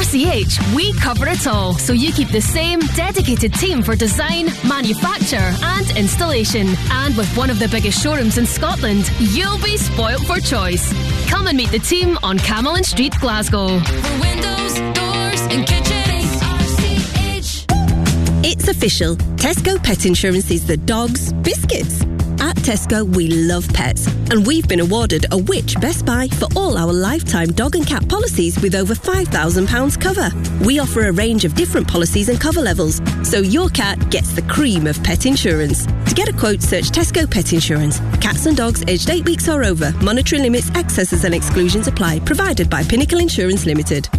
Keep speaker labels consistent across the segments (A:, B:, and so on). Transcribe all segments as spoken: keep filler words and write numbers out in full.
A: C H, we cover it all, so you keep the same dedicated team for design, manufacture and installation. And with one of the biggest showrooms in Scotland, you'll be spoilt for choice. Come and meet the team on Camelin Street, Glasgow.
B: For windows, doors and kitchens, R C H.
C: It's official. Tesco Pet Insurance is the dog's biscuits. At Tesco, we love pets, and we've been awarded a Which Best Buy for all our lifetime dog and cat policies with over five thousand pounds cover. We offer a range of different policies and cover levels, so your cat gets the cream of pet insurance. To get a quote, search Tesco Pet Insurance. Cats and dogs aged eight weeks or over. Monetary limits, excesses and exclusions apply. Provided by Pinnacle Insurance Limited.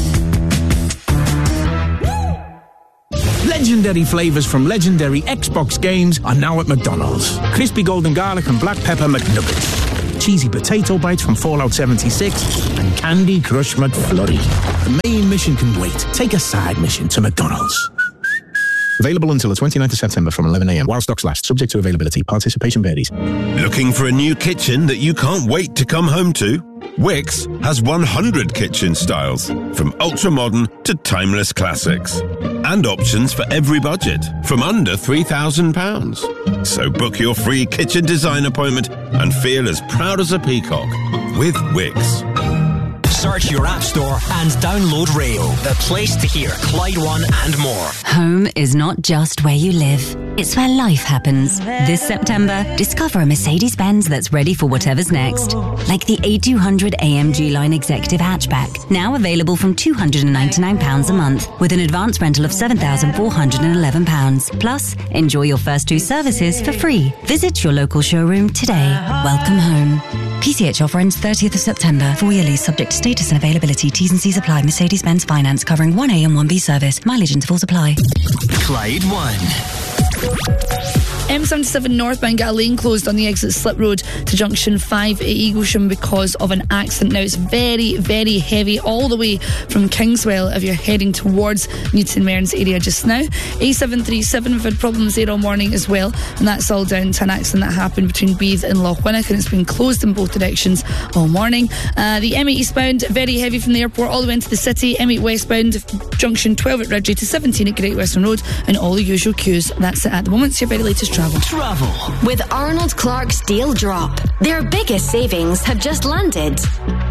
D: Legendary flavours from legendary Xbox games are now at McDonald's. Crispy golden garlic and black pepper McNuggets. Cheesy potato bites from Fallout seventy-six. And Candy Crush McFlurry. The main mission can wait. Take a side mission to McDonald's. Available until the twenty-ninth of September from eleven a m while stocks last. Subject to availability. Participation varies.
E: Looking for a new kitchen that you can't wait to come home to? Wickes has one hundred kitchen styles, from ultra-modern to timeless classics. And options for every budget, from under three thousand pounds. So book your free kitchen design appointment and feel as proud as a peacock with Wickes.
F: Search your app store and download Rail, the place to hear Clyde One and more.
G: Home is not just where you live. It's where life happens. This September, discover a Mercedes-Benz that's ready for whatever's next. Like the A two hundred A M G Line Executive Hatchback, now available from two hundred ninety-nine pounds a month, with an advance rental of seven thousand four hundred eleven pounds. Plus, enjoy your first two services for free. Visit your local showroom today. Welcome home. P C H offer ends thirtieth of September. Four-year lease subject to status and availability. T's and C's apply. Mercedes-Benz Finance covering one A and one B service. Mileage intervals apply.
F: Clyde One.
H: M seventy-seven northbound got a lane closed on the exit Slip Road to junction five at Eaglesham because of an accident. Now it's very, very heavy all the way from Kingswell if you're heading towards Newton Mearns area just now. A seven thirty-seven, we've had problems there all morning as well, and that's all down to an accident that happened between Beath and Lochwinnock, and it's been closed in both directions all morning. Uh, the M eight eastbound, very heavy from the airport all the way into the city. M eight westbound, junction twelve at Ridgely to seventeen at Great Western Road, and all the usual queues. That's it at the moment. It's your very latest travel.
F: Travel.
A: With Arnold Clark's Deal Drop. Their biggest savings have just landed.